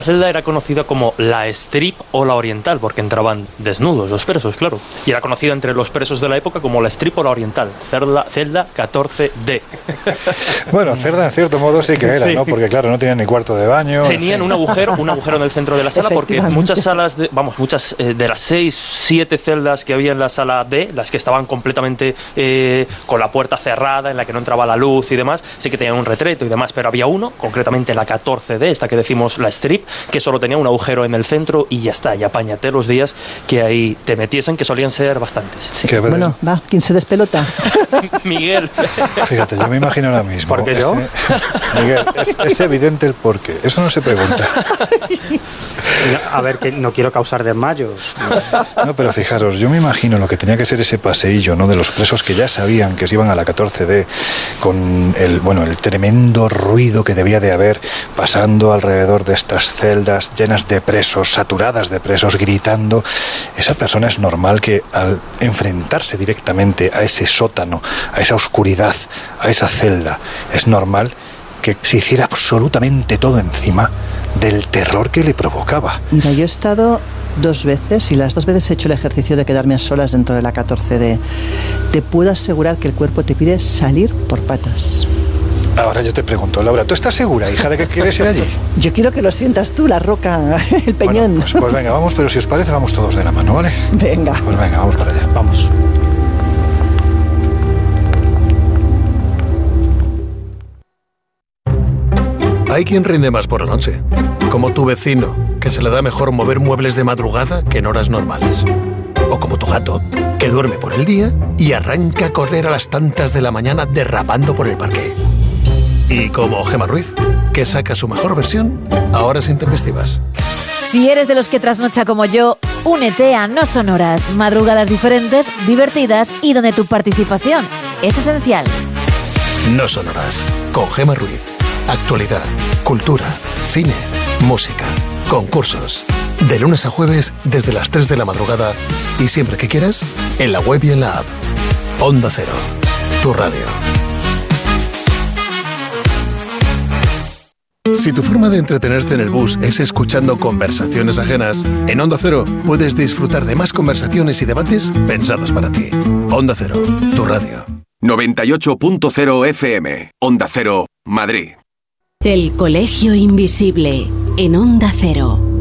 celda era conocida como la strip o la oriental, porque entraban desnudos los presos, claro. Y era conocida entre los presos de la época como la strip o la oriental, celda 14D. Bueno, celda en cierto modo sí que era, sí, ¿no? Porque claro, no tenían ni cuarto de baño. Tenían un agujero en el centro de la sala, porque muchas salas, muchas de las 6, 7 celdas que había en la sala D, las que estaban completamente con la puerta cerrada, en la que no entraba la luz y demás, sí que tenían un retrete y demás, pero había uno, concretamente la 14D, esta que decimos la strip, que solo tenía un agujero en el centro y ya está, y apáñate los días que ahí te metiesen, que solían ser bastantes. Sí. Bueno, va, ¿quién se despelota? Miguel. Fíjate, yo me imagino ahora mismo. ¿Por qué yo? Miguel, es evidente el porqué, eso no se pregunta. A ver, que no quiero causar desmayos. No, pero fijaros, yo me imagino lo que tenía que ser ese paseillo, ¿no?, de los presos que ya sabían que se iban a la 14D, con el tremendo ruido que debía de haber pasando alrededor de estas celdas llenas de presos, saturadas de presos, gritando. Esa persona es normal que al enfrentarse directamente a ese sótano, a esa oscuridad, a esa celda, es normal que se hiciera absolutamente todo encima del terror que le provocaba. Mira, yo he estado 2 veces y las 2 veces he hecho el ejercicio de quedarme a solas dentro de la 14D. Te puedo asegurar que el cuerpo te pide salir por patas. Ahora yo te pregunto, Laura, ¿tú estás segura, hija, de que quieres ir allí? Yo quiero que lo sientas tú, la roca, el peñón. Bueno, pues venga, vamos, pero si os parece vamos todos de la mano, ¿vale? Venga. Pues venga, vamos para allá. Vamos. Hay quien rinde más por la noche, como tu vecino, que se le da mejor mover muebles de madrugada que en horas normales. O como tu gato, que duerme por el día y arranca a correr a las tantas de la mañana derrapando por el parque. Y como Gemma Ruiz, que saca su mejor versión a horas intempestivas. Si eres de los que trasnocha como yo, únete a No Son Horas, madrugadas diferentes, divertidas y donde tu participación es esencial. No Son Horas, con Gemma Ruiz. Actualidad, cultura, cine, música, concursos. De lunes a jueves desde las 3 de la madrugada y siempre que quieras, en la web y en la app. Onda Cero, tu radio. Si tu forma de entretenerte en el bus es escuchando conversaciones ajenas, en Onda Cero puedes disfrutar de más conversaciones y debates pensados para ti. Onda Cero, tu radio. 98.0 FM, Onda Cero, Madrid. El Colegio Invisible, en Onda Cero.